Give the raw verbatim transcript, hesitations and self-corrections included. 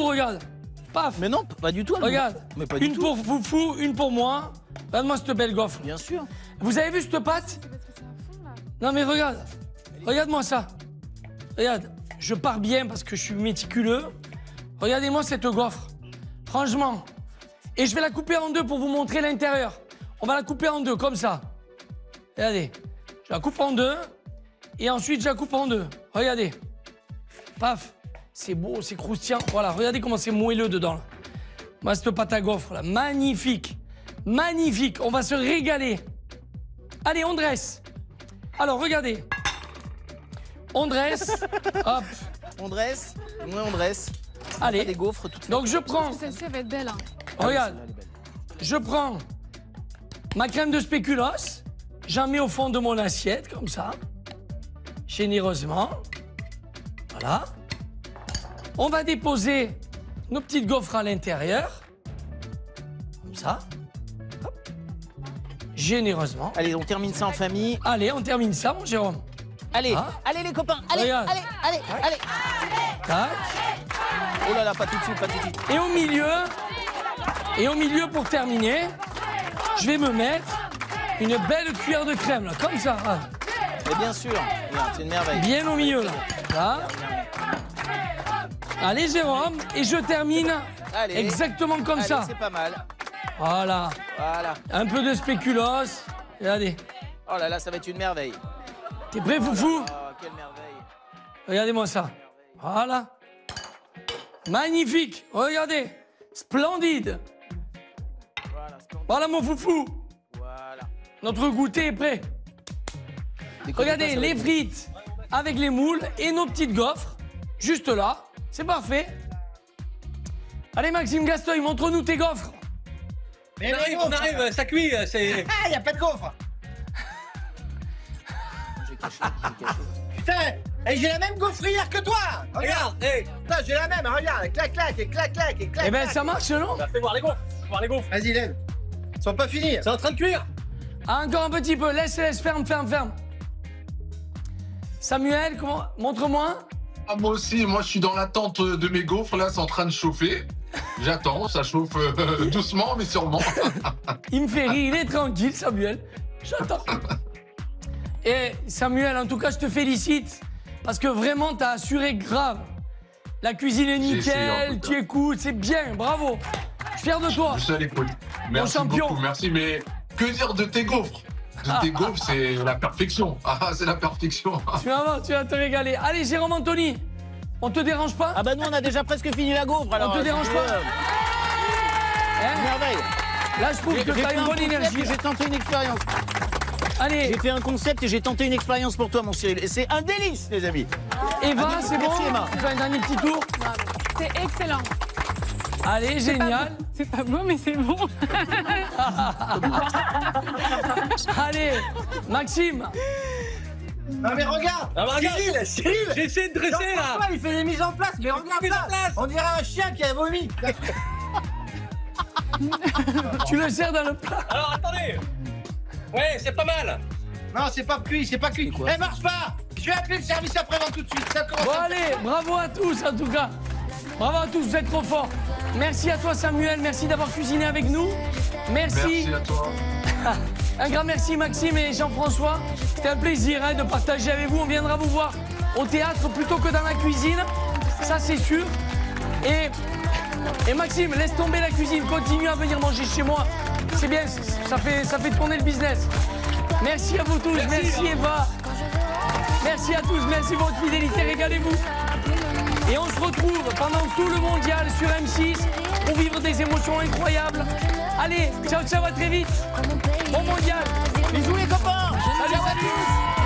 regarde. Paf. Mais non, pas du tout. Regarde. Mais pas du une tout. pour Foufou, une pour moi. Regarde-moi cette belle gaufre. Bien sûr. Vous avez vu cette pâte? Non mais regarde. Regarde-moi ça. Regarde. Je pars bien parce que je suis méticuleux. Regardez-moi cette gaufre. Franchement. Et je vais la couper en deux pour vous montrer l'intérieur. On va la couper en deux, comme ça. Regardez. Je la coupe en deux. Et ensuite, je la coupe en deux. Regardez. Paf. C'est beau, c'est croustillant. Voilà, regardez comment c'est moelleux dedans. Là. Moi, cette pâte à gaufre, là. Magnifique. Magnifique. On va se régaler. Allez, on dresse. Alors, regardez. On dresse. Hop. On dresse. Ouais, on dresse. Allez. Des gaufres toutes faites. Donc, je prends. Celle-ci, elle va être belle. Hein. Regarde. Je prends ma crème de spéculoos. J'en mets au fond de mon assiette, comme ça. Généreusement. Voilà. On va déposer nos petites gaufres à l'intérieur. Comme ça. Hop. Généreusement. Allez, on termine ça en famille. Allez, on termine ça, mon Jérôme. Allez, Ah. allez les copains, allez, Regarde. allez, allez, allez. Tac. Oh là là, pas tout de suite, pas tout de suite. Et au milieu, et au milieu pour terminer, je vais me mettre une belle cuillère de crème, là, comme ça. Là. Mais bien sûr, regarde, c'est une merveille. Bien au milieu, là. Là. Allez, Jérôme, et je termine Allez. exactement comme Allez, ça. c'est pas mal. Voilà. Voilà. Un peu de spéculoos. Regardez. Oh là là, ça va être une merveille. T'es prêt, Foufou? Oh, quelle merveille. Regardez-moi ça. Voilà. Magnifique. Regardez. Splendide. Voilà, splendide. Voilà, mon Foufou. Voilà. Notre goûter est prêt. Déconnez Regardez, pas, ça va les être- frites avec les moules et nos petites gaufres. Juste là. C'est parfait. Allez, Maxime Gasteuil, montre-nous tes gaufres. On arrive, on arrive, ça cuit, c'est... Ah, y a pas de gaufre. J'ai caché, j'ai caché. Putain, et j'ai la même gaufrière que toi. Regarde, hé, Putain, j'ai la même, regarde, clac, clac, et clac, clac, et clac. Eh ben, clac. ça marche, non? bah, fais voir les gaufres, fais voir les gaufres. Vas-y, lève. Ils sont pas finis. C'est en train de cuire. Ah, encore un petit peu. Laisse, laisse, ferme, ferme, ferme. Samuel, comment... montre-moi. Ah, moi aussi, moi je suis dans l'attente de mes gaufres, là c'est en train de chauffer. J'attends, ça chauffe euh, doucement mais sûrement. Il me fait rire, il est tranquille, Samuel. J'attends. Et Samuel, en tout cas, je te félicite parce que vraiment, t'as assuré grave. La cuisine est J'ai essayé, en nickel, tout tu cas. écoutes, c'est bien, bravo. Je suis fier de toi. Je suis à l'écoute. Merci champion. beaucoup, merci. Mais que dire de tes gaufres? De tes gaufres, c'est la perfection. Ah, c'est la perfection. Tu vas voir, tu vas te régaler. Allez, Jérôme Anthony, on te dérange pas? Ah bah nous, on a déjà presque fini la gaufre, alors... te euh, dérange si pas tu veux, euh, Hein Merveille. Là, je trouve J'ai que j'ai t'as fait une un bonne concept énergie. et J'ai tenté une expérience. Allez, J'ai fait un concept et j'ai tenté une expérience pour toi, mon Cyril. Et c'est un délice, les amis. Eva, Ah, c'est bon? merci, Emma. On fait un dernier petit tour. C'est excellent. Allez, génial. C'est pas beau, mais c'est bon. Allez, Maxime. Non, mais regarde. Ah, bah, regarde. Cyril, Cyril. J'ai essayé de dresser, là. Jean-François, il fait des mises en place, mais regarde Mise en ça. place. On dirait un chien qui a vomi. Tu le sers dans le plat. Alors, attendez. Ouais, c'est pas mal. Non, c'est pas cuit, c'est pas cuit. C'est quoi? Elle marche pas. Je vais appeler le service après-vente tout de suite. Ça commence Bon, à- allez, bravo à tous en tout cas. Bravo à tous, vous êtes trop forts. Merci à toi, Samuel. Merci d'avoir cuisiné avec nous. Merci. Merci à toi. Un grand merci, Maxime et Jean-François. C'était un plaisir hein, de partager avec vous. On viendra vous voir au théâtre plutôt que dans la cuisine. Ça, c'est sûr. Et, et Maxime, laisse tomber la cuisine. Continue à venir manger chez moi. C'est bien, ça fait, ça fait tourner le business. Merci à vous tous. Merci, merci Eva. Merci à tous. Merci pour votre fidélité. Régalez-vous. Et on se retrouve pendant tout le mondial sur M six pour vivre des émotions incroyables. Allez, ciao, ciao, à très vite. Bon mondial. Bisous, les copains. Salut à tous.